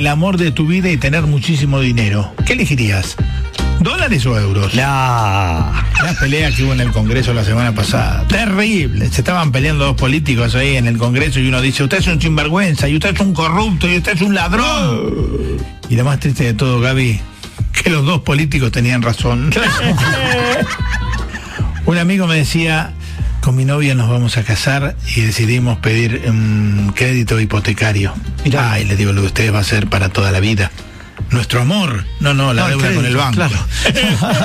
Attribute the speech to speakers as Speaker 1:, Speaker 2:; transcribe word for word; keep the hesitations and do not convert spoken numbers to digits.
Speaker 1: el amor de tu vida y tener muchísimo dinero. ¿Qué elegirías? ¿Dólares o euros?
Speaker 2: La...
Speaker 1: La pelea que hubo en el Congreso la semana pasada. Terrible. Se estaban peleando dos políticos ahí en el Congreso y uno dice, usted es un sinvergüenza, y usted es un corrupto, y usted es un ladrón. Y lo más triste de todo, Gaby, que los dos políticos tenían razón. Un amigo me decía, con mi novia nos vamos a casar y decidimos pedir un crédito hipotecario. Mirá. Ay, le digo, lo de ustedes va a ser para toda la vida. Nuestro amor. No, no, la no, deuda con el banco. Claro.